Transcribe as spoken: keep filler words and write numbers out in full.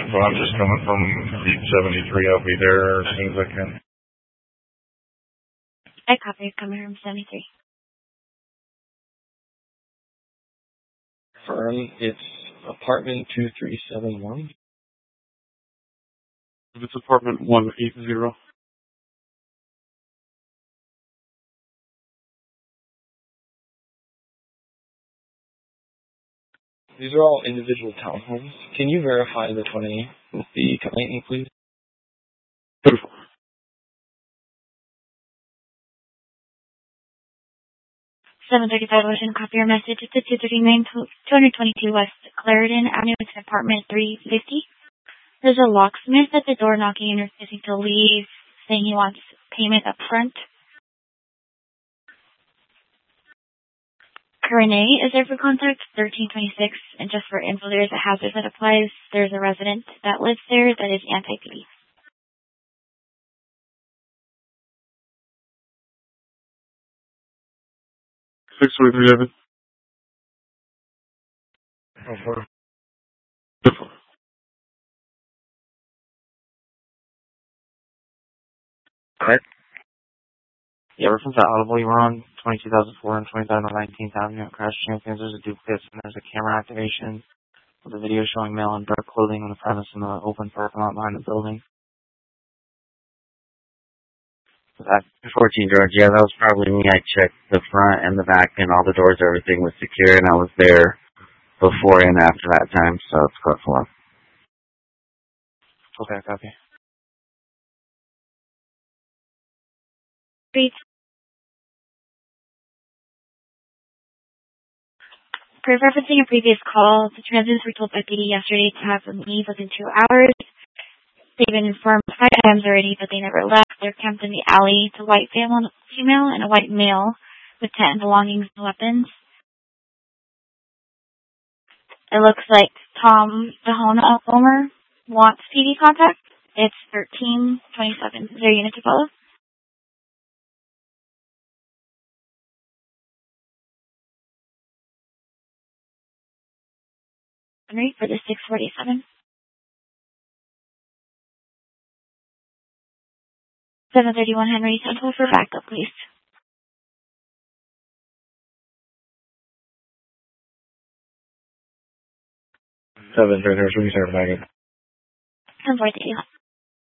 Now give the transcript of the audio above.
Well, I'm just coming from Beat seventy-three. I'll be there as soon as I can. I copy. Coming from seventy-three. Firm, it's apartment two three seven one. It's apartment one eight zero. These are all individual townhomes. Can you verify the twenty with the complaint, please? Beautiful. seven thirty-five Ocean, copy your message. It's at two thirty-nine, two twenty-two West Clarendon Avenue. It's apartment three fifty. There's a locksmith at the door knocking and refusing to leave, saying he wants payment up front. Renee is there for contact, thirteen twenty-six, and just for info, there's a hazard that applies. There's a resident that lives there that is anti-P D. six twenty-three, David. Oh, four. Beautiful. Correct? Yeah, we're from the Audible. You were on twenty-two thousand four and twenty thousand nineteenth Avenue at Crash Champions. There's a duplicate and there's a camera activation with a video showing male in dark clothing on the premise in the open parking lot behind the building. That fourteen George, yeah, that was probably me. I checked the front and the back and all the doors, everything was secure, and I was there before and after that time, so it's code four. Okay, copy. Great. For referencing a previous call, the residents were told by P D yesterday to have them leave within two hours. They've been informed five times already, but they never left. They're camped in the alley. It's a white female, female and a white male with tent belongings and weapons. It looks like Tom Dahona Omer wants P D contact. It's thirteen twenty-seven. Is there a unit to follow? Henry for the six forty-seven. seven thirty-one Henry Central for backup, please. seven thirty-three, backup. ten forty-two.